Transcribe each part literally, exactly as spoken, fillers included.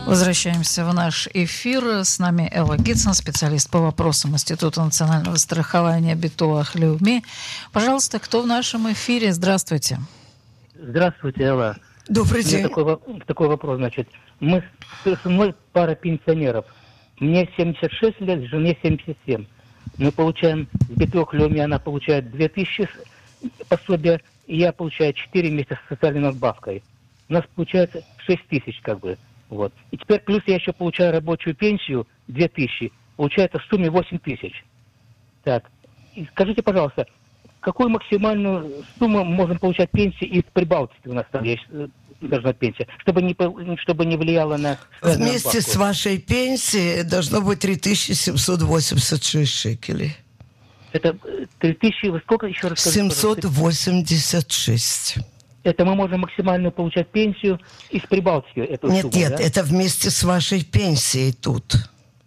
Возвращаемся в наш эфир. С нами Элла Гитсон, специалист по вопросам Института национального страхования Битуах Леуми. Пожалуйста, кто в нашем эфире? Здравствуйте. Здравствуйте, Элла. Добрый день. Такой, такой вопрос, значит. Мы с мной пара пенсионеров. Мне семьдесят шесть лет, жене семьдесят семь. Мы получаем с Битуах Леуми, она получает две тысячи пособия, и я получаю четыре вместе с социальной надбавкой. У нас получается шесть тысяч, как бы. Вот. И теперь плюс я еще получаю рабочую пенсию две тысячи. Получается в сумме восемь тысяч. Так. И скажите, пожалуйста, какую максимальную сумму можем получать пенсии из Прибалтики у нас там есть должна пенсия, чтобы не, чтобы не влияло на... Вместе с вашей пенсией должно быть три тысячи семьсот восемьдесят шесть шекелей. Это три тысячи... Сколько еще раз? семьсот восемьдесят шесть. Это мы можем максимальную получать пенсию из Прибалтики? Эту нет, сумму, нет, да? это вместе с вашей пенсией тут.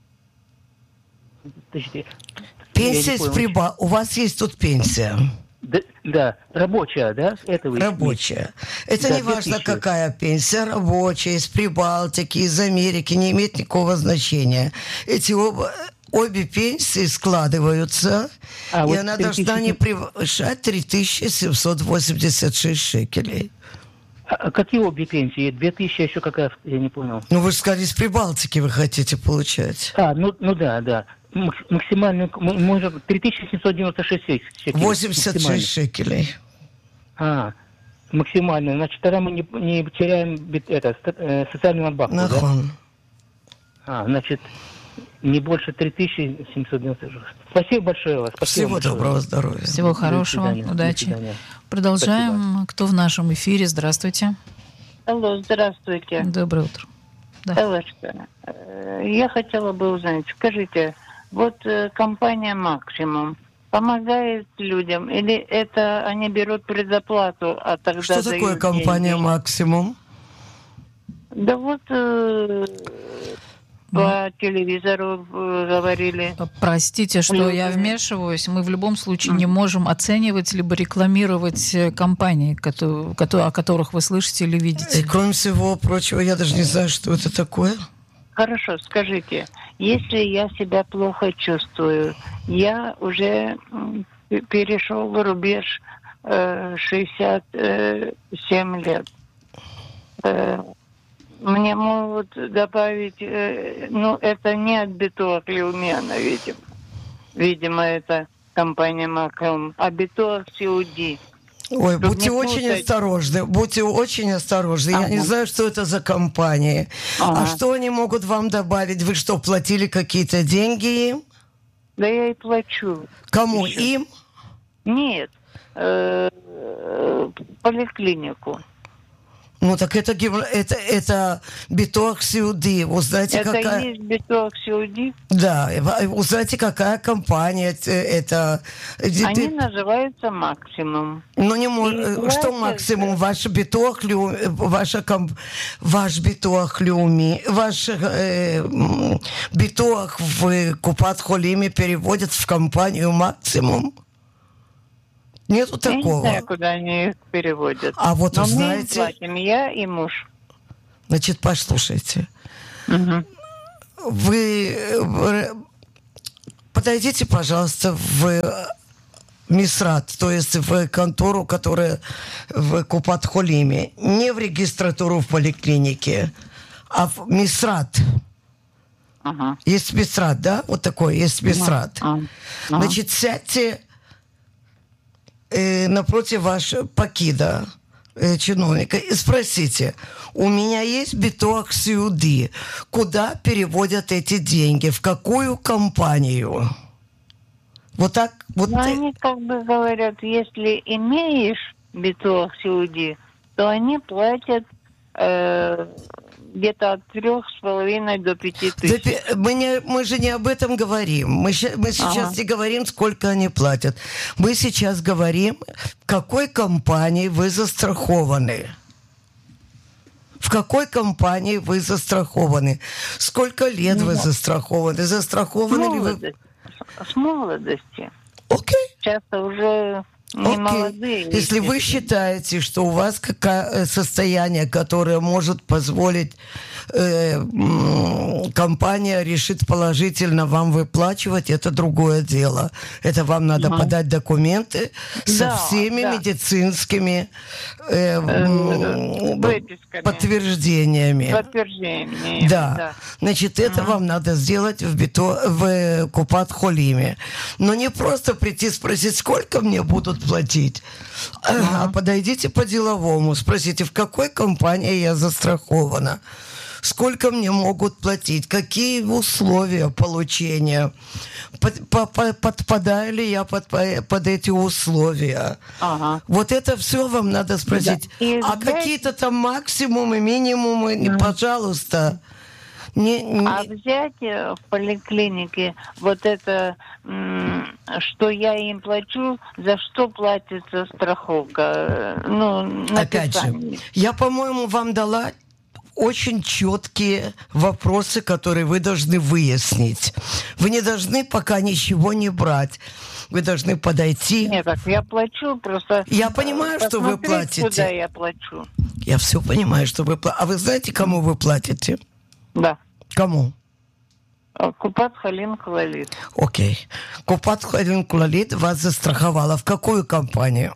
Подождите. Пенсия из Прибалтики. У вас есть тут пенсия? Да, да, рабочая, да? Это вы рабочая. Это да, не важно, какая пенсия. Рабочая, из Прибалтики, из Америки, не имеет никакого значения. Эти оба... Обе пенсии складываются, а и вот она должна тысячи... не превышать три тысячи семьсот восемьдесят шесть шекелей. А какие обе пенсии? Две тысячи еще какая? Я не понял. Ну, вы же сказали, из Прибалтики вы хотите получать. А, ну, ну да, да. Максимально, может, три тысячи семьсот девяносто шесть шекелей. восемьдесят шесть шекелей. А, максимально. Значит, тогда мы не, не теряем это, социальную надбавку, да? А, значит... Не больше три тысячи семьсот девяносто шесть. Спасибо большое вас. Спасибо. Всего большое. Доброго здоровья. Всего хорошего. Удачи. Продолжаем. Спасибо. Кто в нашем эфире? Здравствуйте. Алло, здравствуйте. Доброе утро. Да. Эллочка, я хотела бы узнать, скажите, вот компания «Максимум» помогает людям или это они берут предоплату, а тогда Что такое компания деньги? «Максимум»? Да вот... По телевизору говорили. Простите, что Люди. я вмешиваюсь. Мы в любом случае mm. не можем оценивать либо рекламировать компании, которые, о которых вы слышите или видите. И кроме всего прочего, я даже не знаю, что это такое. Хорошо, скажите, если я себя плохо чувствую, я уже перешел рубеж э, шестьдесят семь лет. Э, Мне могут добавить, э, ну, это не от Битуах Леуми, видимо. Видимо, это компания «Макром», а Битуах Сиуди. Ой, Чтобы будьте очень путать. осторожны, будьте очень осторожны. Ага. Я не знаю, что это за компания. Ага. А что они могут вам добавить? Вы что, платили какие-то деньги им? Да я и плачу. Кому? Еще. Им? Нет, э, поликлинику. Ну, так это, это, это Битуах Сиуди. Вы знаете, это какая... есть Битуах Сиуди? Да. Вы знаете, какая компания это... Они называются «Максимум». Ну, не мож... Что «Максимум»? Ваш Битуах Леуми... Ваша комп... Ваш Битуах Леуми... Ваш э, Битуах в Купат-Холиме переводят в компанию «Максимум». Нету такого. Я не знаю, куда они их переводят. А вот Но знаете... мы платим, я и муж. Значит, послушайте. Угу. Вы подойдите, пожалуйста, в Мисрат, то есть в контору, которая в Купат-Холиме. Не в регистратуру в поликлинике, а в Мисрат. Ага. Есть Мисрат, да? Вот такой, есть Мисрат. Ага. Ага. Значит, сядьте э, напротив вашего пакида, э, чиновника, и спросите, у меня есть Битуах Сиуди, куда переводят эти деньги, в какую компанию? Вот так? Вот ну, ты... они как бы говорят, если имеешь Битуах Сиуди, то они платят э, где-то от трех с половиной до пяти тысяч. Да, мы, не, мы же не об этом говорим. Мы, мы сейчас ага. не говорим, сколько они платят. Мы сейчас говорим, в какой компании вы застрахованы. В какой компании вы застрахованы? Сколько лет ну, вы застрахованы? Застрахованы ли вы... С молодости. Окей. Часто уже не Окей. молодые. Если вы считаете, что у вас какое состояние, которое может позволить э, компания решит положительно вам выплачивать, это другое дело. Это вам надо угу. подать документы да, со всеми да. медицинскими э, э, подтверждениями. Подтверждениями. Да. да. Значит, это угу. вам надо сделать в, бито, в Купат-Холиме. Но не просто прийти спросить, сколько мне будут платить, угу. а подойдите по-деловому, спросите, в какой компании я застрахована, сколько мне могут платить, какие условия получения, под, по, по, подпадаю ли я под, под эти условия. Ага. Вот это все вам надо спросить. Да. А знаете... какие-то там максимумы, минимумы, mm. пожалуйста. Не, не... А взять в поликлинике вот это, что я им плачу, за что платится страховка? Ну, опять же, я, по-моему, вам дала очень четкие вопросы, которые вы должны выяснить. Вы не должны пока ничего не брать. Вы должны подойти. Нет, так я плачу, просто... Я понимаю, что вы платите. Куда я плачу. Я все понимаю, что вы платите. А вы знаете, кому вы платите? Да. Кому? Купат-Холим Клалит. Окей. Купат-Холим Клалит вас застраховала. В какую компанию?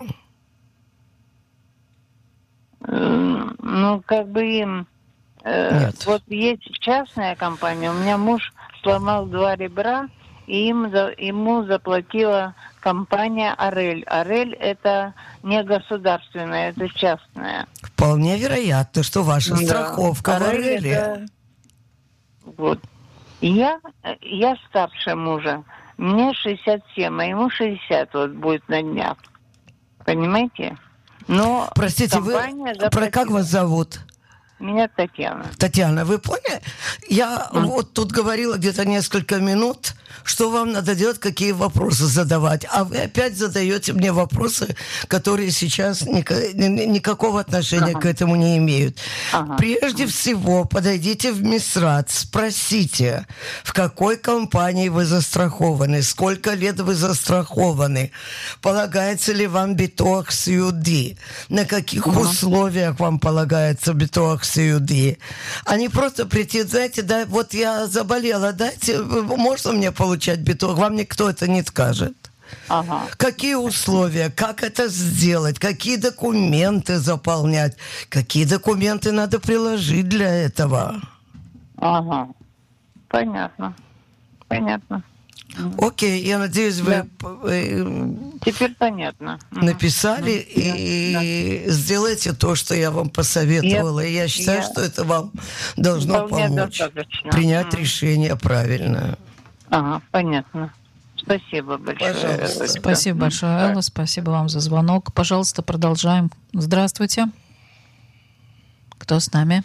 Ну, как бы им... Э, вот есть частная компания. У меня муж сломал два ребра, и им за, ему заплатила компания «Орель». «Орель» — это не государственная, это частная. Вполне вероятно, что ваша да. страховка в «Ореле». Это... Вот. Я, я старше мужа. Мне шестьдесят семь, а ему шестьдесят вот будет на днях. Понимаете? Но простите, вы... Заплатила... Про как вас зовут? Меня Татьяна. Татьяна, вы поняли? Я mm. вот тут говорила где-то несколько минут, что вам надо делать, какие вопросы задавать. А вы опять задаете мне вопросы, которые сейчас ник- никакого отношения ага. к этому не имеют. Ага. Прежде всего, подойдите в Мисрат, спросите, в какой компании вы застрахованы, сколько лет вы застрахованы, полагается ли вам битуах сиуди, на каких ага. условиях вам полагается битуах сиуди. А не просто прийти, знаете, да, вот я заболела, дайте, можно мне получать битуах? Вам никто это не скажет. Ага. Какие условия, как это сделать, какие документы заполнять, какие документы надо приложить для этого. Ага, понятно, понятно. Окей, я надеюсь, вы да. Теперь понятно. Написали mm-hmm. и да. сделайте то, что я вам посоветовала. Я, и я считаю, я... что это вам должно помочь достаточно. Принять mm-hmm. решение правильное. Ага, понятно. Спасибо большое. Пожалуйста. Спасибо да. большое, Элла. Спасибо вам за звонок. Пожалуйста, продолжаем. Здравствуйте. Кто с нами?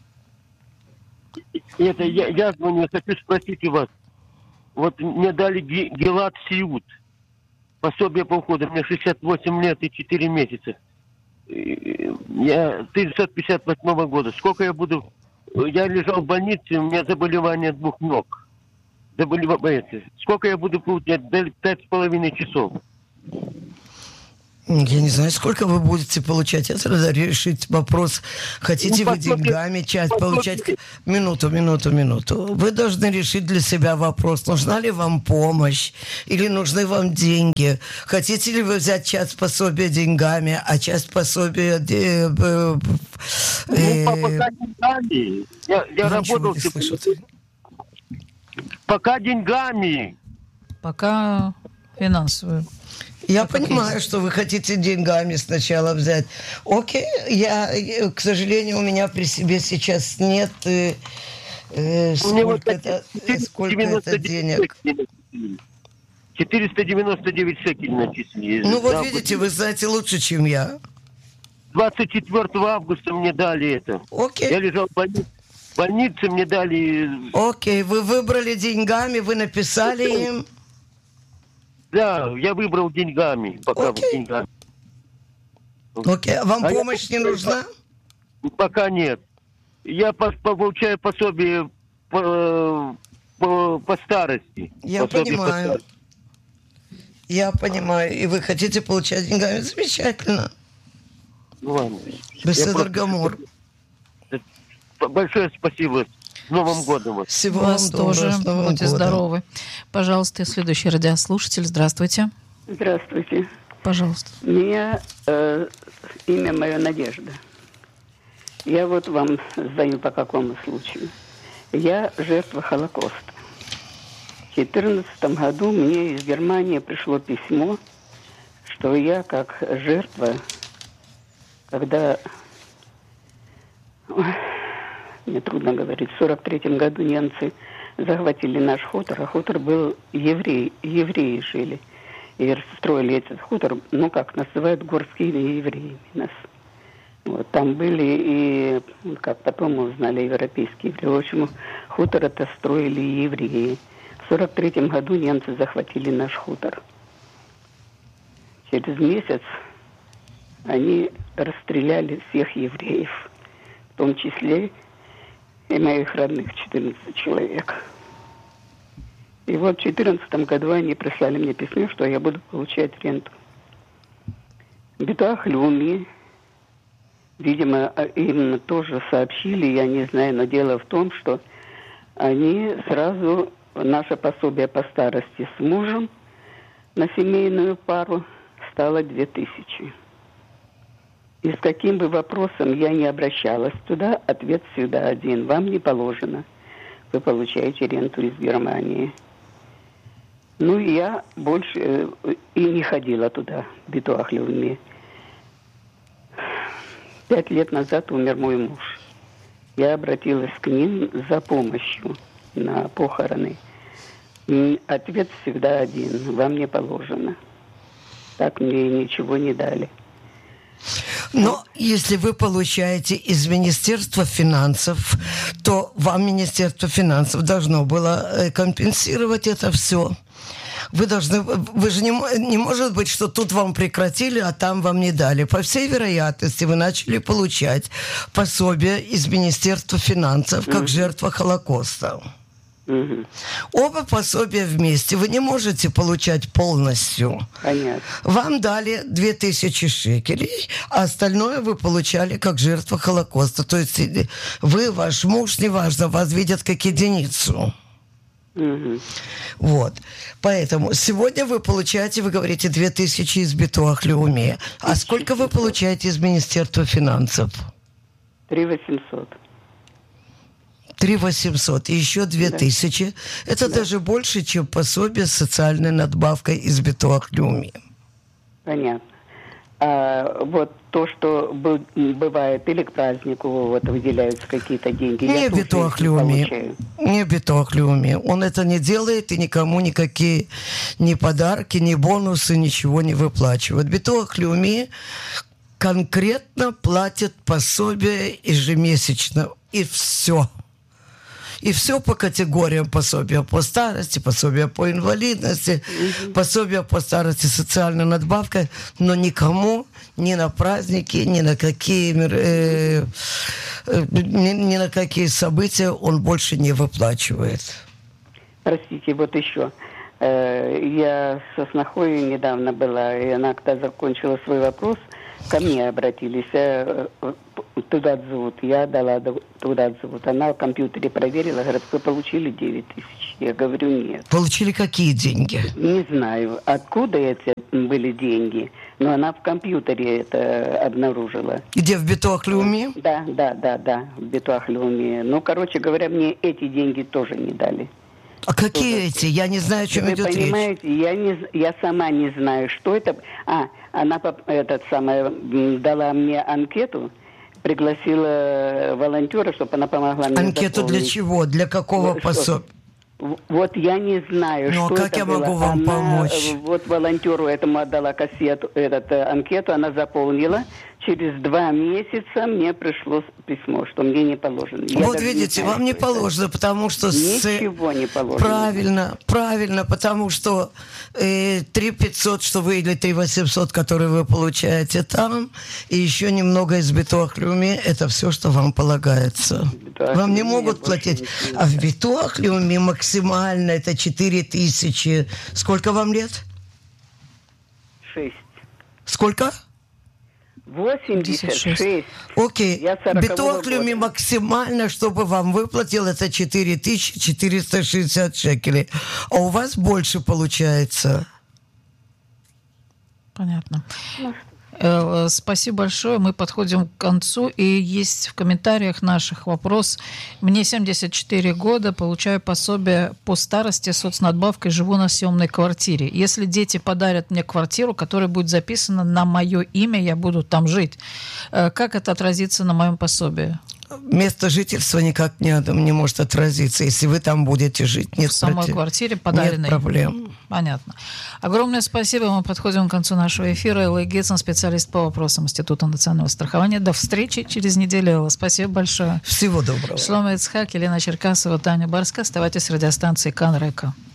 Это я, я звоню, хочу спросить у вас. Вот мне дали Гилат Сиут, пособие по уходу, мне шестьдесят восемь лет и четыре месяца. Я тысяча девятьсот пятьдесят восьмого года. Сколько я буду... Я лежал в больнице, у меня заболевание двух ног. Заболевание. Сколько я буду получать? Пять с половиной часов. Я не знаю, сколько вы будете получать. Это надо решить вопрос. Хотите ну, вы деньгами часть получать? Минуту, минуту, минуту. Вы должны решить для себя вопрос. Нужна ли вам помощь? Или нужны вам деньги? Хотите ли вы взять часть пособия деньгами, а часть пособия... Э, э, э, ну, пока деньгами. Я, я работал... Пока деньгами. Пока финансовые. Я как понимаю, есть. Что вы хотите деньгами сначала взять. Окей, я, к сожалению, у меня при себе сейчас нет э, э, сколько, это, сколько это денег. четыреста девяносто девять шекелей начислили. Ну вот видите, вы знаете лучше, чем я. двадцать четвёртого августа мне дали это. Окей. Я лежал в больнице. В больнице мне дали... Окей, вы выбрали деньгами, вы написали им... Да, я выбрал деньгами, пока Окей. деньгами. Окей, а вам а помощь я... не нужна? Пока нет. Я по- получаю пособие по, по, по старости. Я пособие понимаю. По старости. Я понимаю. И вы хотите получать деньгами? Замечательно. Ну ладно. Беседер Гамор. большое спасибо. С Новым годом вас. Всего Вас вам тоже. доброго, с Новым Будьте годом. здоровы. Пожалуйста, следующий радиослушатель. Здравствуйте. Здравствуйте. Пожалуйста. Меня э, имя мое Надежда. Я вот вам задаю по какому случаю. Я жертва Холокоста. В две тысячи четырнадцатом году мне из Германии пришло письмо, что я как жертва, когда, ой, мне трудно говорить, в сорок третьем году немцы захватили наш хутор, а хутор был еврей, евреи жили. И строили этот хутор, ну как называют, горскими евреями нас. Вот, там были и, как потом мы узнали, европейские евреи. В общем, хутор это строили евреи. В сорок третьем году немцы захватили наш хутор. Через месяц они расстреляли всех евреев, в том числе и моих родных четырнадцать человек. И вот в две тысячи четырнадцатом году они прислали мне письмо, что я буду получать ренту. Битуах Леуми, видимо, им тоже сообщили, я не знаю, но дело в том, что они сразу наше пособие по старости с мужем на семейную пару стало две тысячи. И с каким бы вопросом я не обращалась туда, ответ всегда один. Вам не положено. Вы получаете ренту из Германии. Ну, я больше э, и не ходила туда, в Битуах Леуми. Пять лет назад умер мой муж. Я обратилась к ним за помощью на похороны. И ответ всегда один. Вам не положено. Так мне ничего не дали. Но если вы получаете из Министерства финансов, то вам Министерство финансов должно было компенсировать это все. Вы должны, вы же не, не может быть, что тут вам прекратили, а там вам не дали. По всей вероятности, вы начали получать пособие из Министерства финансов как mm-hmm. жертва Холокоста. Mm-hmm. Оба пособия вместе вы не можете получать полностью. Понятно. Вам дали две тысячи шекелей, а остальное вы получали как жертва Холокоста. То есть вы, ваш муж, неважно, вас видят как единицу. Угу. Вот. Поэтому сегодня вы получаете, вы говорите, две тысячи из Битуах Леуми. А сколько вы получаете из Министерства финансов? три восемьсот. три восемьсот. И еще две тысячи. Да. Это да. даже больше, чем пособие с социальной надбавкой из Битуах Леуми. Понятно. А вот то, что бывает или к празднику вот, выделяются какие-то деньги. Не в Битуах Леуми. Не в Битуах Леуми. Он это не делает и никому никакие ни подарки, ни бонусы, ничего не выплачивает. Битуах Леуми конкретно платит пособие ежемесячно. И все. И все по категориям: пособия по старости, пособия по инвалидности, mm-hmm. пособия по старости, социальной надбавкой, но никому ни на праздники, ни на какие э, э, ни, ни на какие события он больше не выплачивает. Простите, вот еще. Э, я со снохой недавно была, и она, когда закончила свой вопрос, ко мне обратились. Э, туда зовут. Я дала туда зовут. Она в компьютере проверила, говорит, вы получили девять тысяч. Я говорю, нет. Получили какие деньги? Не знаю, откуда эти были деньги, но она в компьютере это обнаружила. Где, в Битуах Леуми? Да, да, да, да, в Битуах Леуми. Ну, короче говоря, мне эти деньги тоже не дали. А какие эти? Я не знаю, о чем Вы идет речь. Вы понимаете, я, не, я сама не знаю, что это. А, она этот самый, дала мне анкету, пригласила волонтера, чтобы она помогла мне Анкету заполнить. Для чего? Для какого пособия? Вот я не знаю, ну, что как это я было. могу вам она, помочь? Вот волонтеру этому отдала кассету, этот, анкету, она заполнила. Через два месяца мне пришло письмо, что мне не положено. Я вот видите, не знаю, вам не это. положено, потому что... Ничего с... не положено. Правильно, правильно, потому что э, три пятьсот, что вы, или три восемьсот, которые вы получаете там, и еще немного из Битуах Леуми, это все, что вам полагается. Битуах вам не могут платить. А в Битуах Леуми максимально это четыре тысячи. Сколько вам лет? Шесть. Сколько? восемьдесят шесть. Окей. Я сорокового Битох Леуми года. максимально, чтобы вам выплатил, это четыре тысячи четыреста шестьдесят шекелей. А у вас больше получается. Понятно. Э, Спасибо большое. Мы подходим к концу. И есть в комментариях наших вопрос. Мне семьдесят четыре года, получаю пособие по старости, соцнадбавкой, живу на съемной квартире. Если дети подарят мне квартиру, которая будет записана на мое имя, я буду там жить, э, как это отразится на моем пособии? Место жительства никак не, не может отразиться, если вы там будете жить. Нет в самой против... квартире подаренной. Нет проблем. Понятно. Огромное спасибо. Мы подходим к концу нашего эфира. Элла Гетцен, специалист по вопросам Института национального страхования. До встречи через неделю, Элла. Спасибо большое. Всего доброго. Шломо Ицхак, Елена Черкасова, Таня Барска. Оставайтесь с радиостанцией Кан Река.